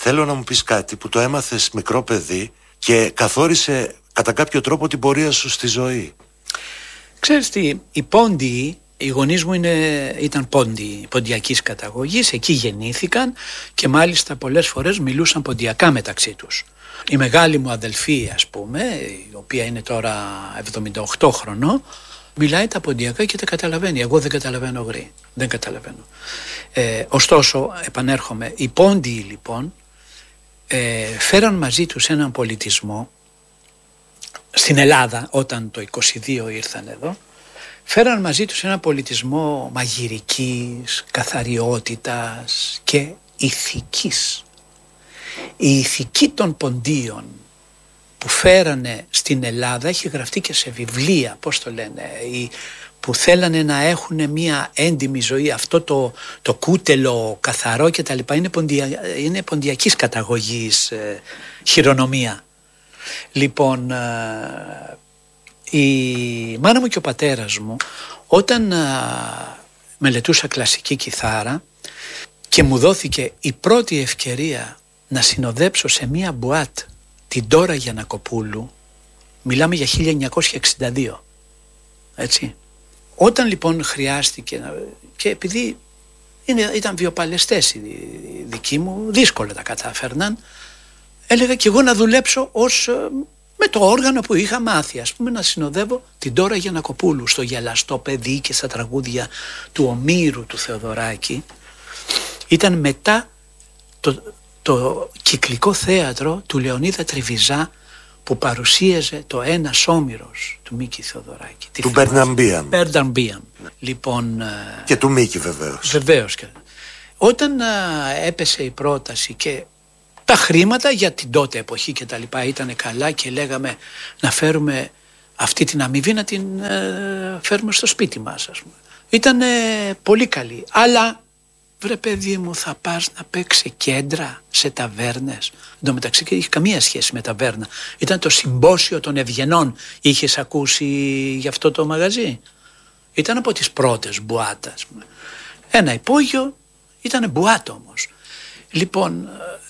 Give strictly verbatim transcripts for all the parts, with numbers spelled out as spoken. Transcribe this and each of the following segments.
Θέλω να μου πεις κάτι που το έμαθες μικρό παιδί και καθόρισε κατά κάποιο τρόπο την πορεία σου στη ζωή. Ξέρεις τι, οι Πόντιοι, οι γονείς μου είναι, ήταν Πόντιοι, ποντιακής καταγωγής, εκεί γεννήθηκαν και μάλιστα πολλές φορές μιλούσαν ποντιακά μεταξύ τους. Η μεγάλη μου αδελφή, ας πούμε, η οποία είναι τώρα εβδομήντα οκτώ χρονών, μιλάει τα ποντιακά και τα καταλαβαίνει. Εγώ δεν καταλαβαίνω γρή. Δεν καταλαβαίνω. Ε, ωστόσο, επανέρχομαι, οι Πόντιοι λοιπόν ε, φέραν μαζί τους έναν πολιτισμό στην Ελλάδα, όταν το είκοσι δύο ήρθαν εδώ, φέραν μαζί τους έναν πολιτισμό μαγειρικής, καθαριότητας και ηθικής. Η ηθική των Ποντίων που φέρανε στην Ελλάδα έχει γραφτεί και σε βιβλία, πώς το λένε, που θέλανε να έχουν μια έντιμη ζωή, αυτό το, το κούτελο καθαρό και τα λοιπά, είναι, ποντια, είναι ποντιακής καταγωγής ε, χειρονομία. Λοιπόν, ε, η μάνα μου και ο πατέρας μου, όταν ε, μελετούσα κλασική κιθάρα και μου δόθηκε η πρώτη ευκαιρία να συνοδέψω σε μία μπουάτ την Ντόρα Γιαννακοπούλου, μιλάμε για χίλια εννιακόσια εξήντα δύο, έτσι. Όταν λοιπόν χρειάστηκε, και επειδή είναι, ήταν βιοπαλαιστές οι δικοί μου, δύσκολα τα κατάφερναν, έλεγα και εγώ να δουλέψω ως, με το όργανο που είχα μάθει, ας πούμε, να συνοδεύω την Ντόρα Γιαννακοπούλου στο Γελαστό παιδί και στα τραγούδια του Ομήρου του Θεοδωράκη. Ήταν μετά το, το κυκλικό θέατρο του Λεωνίδα Τριβιζά που παρουσίαζε το Ένας Όμηρος του Μίκη Θεοδωράκη. Του Μπερναμπίαμ. Μπερναμπίαμ. Λοιπόν, και του Μίκη βεβαίως. Βεβαίως. Όταν α, έπεσε η πρόταση και τα χρήματα για την τότε εποχή και τα λοιπά ήταν καλά και λέγαμε να φέρουμε αυτή την αμοιβή να την ε, φέρουμε στο σπίτι μας, ας πούμε. Ήταν ε, πολύ καλή. Αλλά βρε παιδί μου, θα πας να παίξει κέντρα σε ταβέρνες. Εν τω μεταξύ και είχε καμία σχέση με ταβέρνα. Ήταν το Συμπόσιο των Ευγενών. Είχες ακούσει γι' αυτό το μαγαζί? Ήταν από τις πρώτες μπουάτας. Ένα υπόγειο, ήταν μπουάτο όμως. Λοιπόν,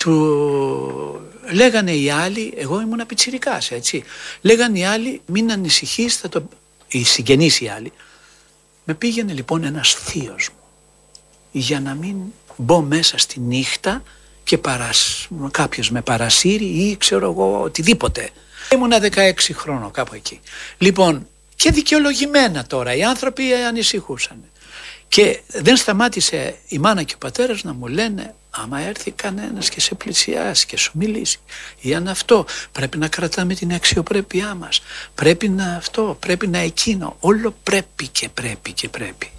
του λέγανε οι άλλοι, εγώ ήμουν πιτσιρικάς, έτσι. Λέγανε οι άλλοι, μην ανησυχείς, θα το... οι συγγενείς οι άλλοι. Με πήγαινε λοιπόν ένας θείος μου, για να μην μπω μέσα στη νύχτα και παρασ... κάποιος με παρασύρει ή ξέρω εγώ οτιδήποτε. Ήμουνα δεκαέξι χρόνων κάπου εκεί. Λοιπόν, και δικαιολογημένα τώρα οι άνθρωποι ανησυχούσαν. Και δεν σταμάτησε η μάνα και ο πατέρας να μου λένε, άμα έρθει κανένας και σε πλησιάσει και σου μιλήσει ή αν αυτό, πρέπει να κρατάμε την αξιοπρέπειά μας, πρέπει να αυτό, πρέπει να εκείνο, όλο πρέπει και πρέπει και πρέπει.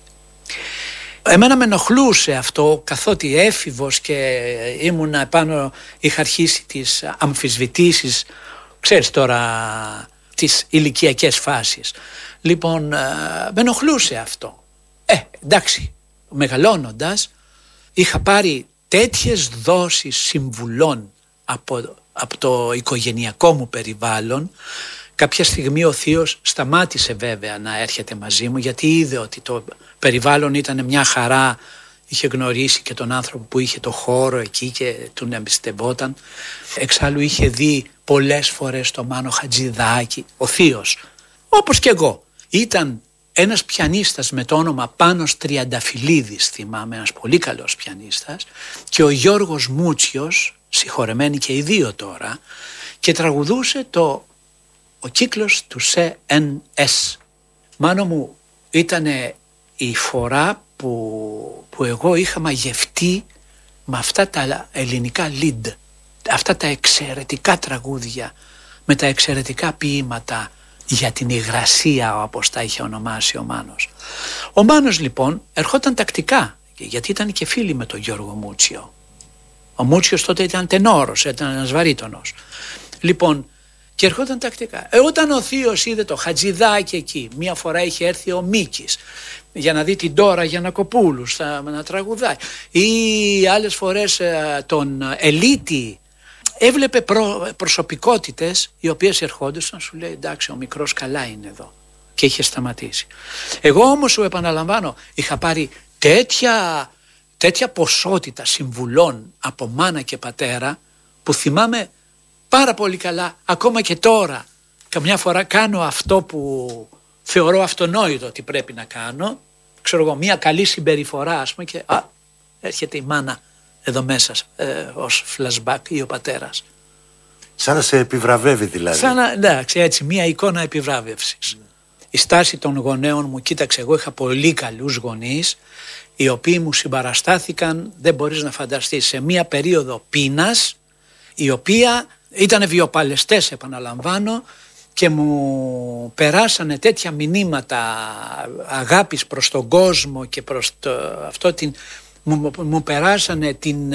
Εμένα με ενοχλούσε αυτό, καθότι έφηβος και ήμουνα επάνω, είχα αρχίσει τις αμφισβητήσεις, ξέρεις τώρα, τις ηλικιακές φάσεις. Λοιπόν, με ενοχλούσε αυτό. Ε, εντάξει, μεγαλώνοντας είχα πάρει τέτοιες δόσεις συμβουλών από, από το οικογενειακό μου περιβάλλον. Κάποια στιγμή ο θείος σταμάτησε βέβαια να έρχεται μαζί μου, γιατί είδε ότι το περιβάλλον ήταν μια χαρά. Είχε γνωρίσει και τον άνθρωπο που είχε το χώρο εκεί και τον εμπιστευόταν. Εξάλλου είχε δει πολλές φορές το Μάνο Χατζηδάκη, ο θείος, όπως και εγώ. Ήταν ένας πιανίστας με το όνομα Πάνος Τριανταφυλλίδης, θυμάμαι, ένας πολύ καλός πιανίστας, και ο Γιώργος Μούτσιος, συγχωρεμένοι και οι δύο τώρα, και τραγουδούσε το «Ο κύκλος του Σε Εν Εσ». Μάνο μου, ήταν η φορά που, που εγώ είχα μαγευτεί με αυτά τα ελληνικά lead, αυτά τα εξαιρετικά τραγούδια, με τα εξαιρετικά ποίηματα για την υγρασία, όπως τα είχε ονομάσει ο Μάνος. Ο Μάνος λοιπόν ερχόταν τακτικά, γιατί ήταν και φίλοι με τον Γιώργο Μούτσιο. Ο Μούτσιος τότε ήταν τενόρος, ήταν ένας βαρύτονος. Λοιπόν, και ερχόταν τακτικά. Ε, όταν ο θείος είδε το Χατζηδάκι εκεί, μία φορά είχε έρθει ο Μίκης για να δει την Ντόρα Γιαννακοπούλου να τραγουδάει, ή άλλες φορές τον Ελίτη, έβλεπε προ, προσωπικότητες οι οποίες ερχόντουσαν, σου λέει εντάξει, ο μικρός καλά είναι εδώ, και είχε σταματήσει. Εγώ όμως, σου επαναλαμβάνω, είχα πάρει τέτοια, τέτοια ποσότητα συμβουλών από μάνα και πατέρα που θυμάμαι πάρα πολύ καλά ακόμα και τώρα. Καμιά φορά κάνω αυτό που θεωρώ αυτονόητο ότι πρέπει να κάνω, ξέρω εγώ, μια καλή συμπεριφορά ας πούμε και α, έρχεται η μάνα εδώ μέσα ε, ως flashback ή ο πατέρας. Σαν να σε επιβραβεύει δηλαδή. Σαν να, εντάξει, έτσι, μια εικόνα επιβράβευσης. Mm. Η στάση των γονέων μου, κοίταξε, εγώ είχα πολύ καλούς γονείς οι οποίοι μου συμπαραστάθηκαν, δεν μπορείς να φανταστείς, σε μια περίοδο πείνας η οποία ήταν βιοπαλαιστές, επαναλαμβάνω, και μου περάσανε τέτοια μηνύματα αγάπης προς τον κόσμο και προς το, αυτό την, μου, μου περάσανε την,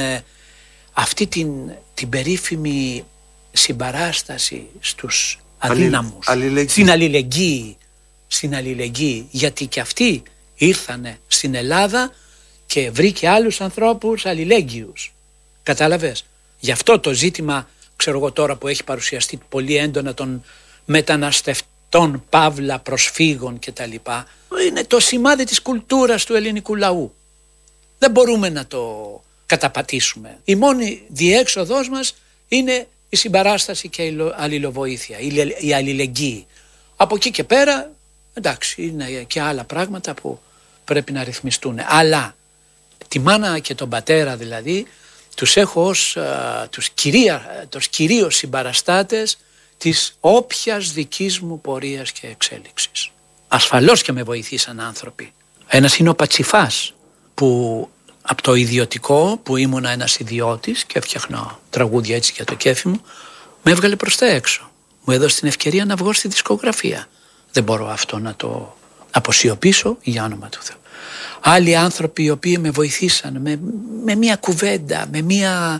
αυτή την, την περίφημη συμπαράσταση στους αδύναμους, αλληλεγγύη. στην αλληλεγγύη, στην αλληλεγγύη, γιατί και αυτοί ήρθανε στην Ελλάδα και βρήκε άλλους ανθρώπους αλληλέγγυους. Κατάλαβες? Γι' αυτό το ζήτημα, ξέρω εγώ τώρα που έχει παρουσιαστεί πολύ έντονα των μεταναστευτών, παύλα, προσφύγων κτλ. Είναι το σημάδι της κουλτούρας του ελληνικού λαού. Δεν μπορούμε να το καταπατήσουμε. Η μόνη διέξοδος μας είναι η συμπαράσταση και η αλληλοβοήθεια, η αλληλεγγύη. Από εκεί και πέρα, εντάξει, είναι και άλλα πράγματα που πρέπει να ρυθμιστούν. Αλλά τη μάνα και τον πατέρα δηλαδή, τους έχω ως α, τους, κυρία, τους κυρίως συμπαραστάτες της όποιας δικής μου πορείας και εξέλιξης. Ασφαλώς και με βοηθήσαν άνθρωποι. Ένας είναι ο Πατσιφάς, που από το ιδιωτικό, που ήμουνα ένας ιδιώτης και έφτιαχνα τραγούδια έτσι για το κέφι μου, με έβγαλε προς τα έξω. Μου έδωσε την ευκαιρία να βγω στη δισκογραφία. Δεν μπορώ αυτό να το αποσιωπήσω για όνομα του Θεού. Άλλοι άνθρωποι οι οποίοι με βοηθήσαν με, με μια κουβέντα, με μια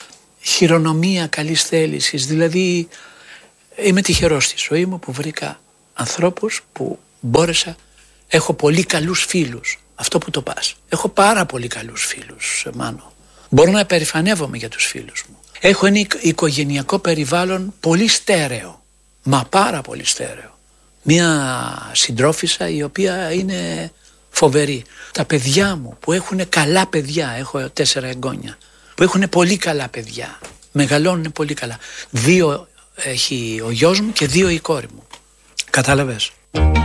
χειρονομία καλής θέλησης. Δηλαδή είμαι τυχερός στη ζωή μου που βρήκα ανθρώπους που μπόρεσα. Έχω πολύ καλούς φίλους. Αυτό που το πας. Έχω πάρα πολύ καλούς φίλους, Μάνο. Μπορώ να υπερηφανεύομαι για τους φίλους μου. Έχω ένα οικογενειακό περιβάλλον πολύ στέρεο. Μα πάρα πολύ στέρεο. Μια συντρόφισσα η οποία είναι φοβερή. Τα παιδιά μου που έχουν καλά παιδιά, έχω τέσσερα εγγόνια, που έχουν πολύ καλά παιδιά, μεγαλώνουν πολύ καλά. Δύο έχει ο γιος μου και δύο η κόρη μου. Κατάλαβες?